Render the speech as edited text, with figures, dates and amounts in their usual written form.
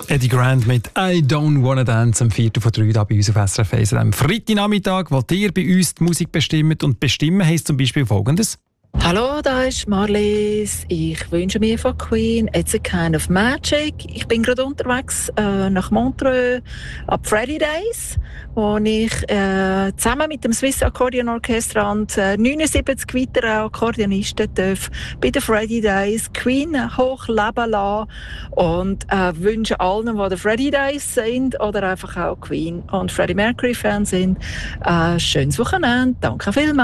Eddie Grant mit «I don't wanna dance» am 4:03 da bei uns auf SRF 1 am Freitagnachmittag, wo ihr bei uns die Musik bestimmt. Und bestimmen heisst zum Beispiel Folgendes. Hallo, da ist Marlies. Ich wünsche mir von Queen «It's a Kind of Magic». Ich bin gerade unterwegs nach Montreux ab Friday Days, wo ich zusammen mit dem Swiss Accordion Orchestra und 79 weiteren Akkordeonisten darf bei den Friday Days Queen hochleben lassen und wünsche allen, die der Friday Days sind oder einfach auch Queen und Freddie Mercury Fans sind, ein schönes Wochenende. Danke vielmals.